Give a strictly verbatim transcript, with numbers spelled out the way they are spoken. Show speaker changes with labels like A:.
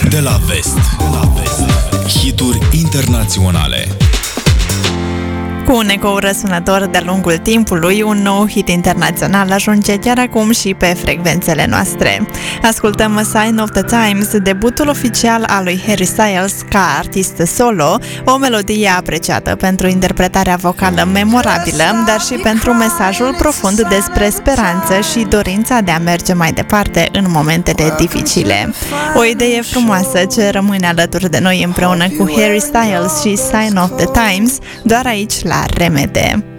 A: De la vest. De la vest. Hituri internaționale.
B: Cu un ecou răsunător de-a lungul timpului, un nou hit internațional ajunge chiar acum și pe frecvențele noastre. Ascultăm A Sign of the Times, debutul oficial al lui Harry Styles ca artist solo, o melodie apreciată pentru interpretarea vocală memorabilă, dar și pentru mesajul profund despre speranță și dorința de a merge mai departe în momentele dificile. O idee frumoasă ce rămâne alături de noi împreună cu Harry Styles și Sign of the Times, doar aici la Remede.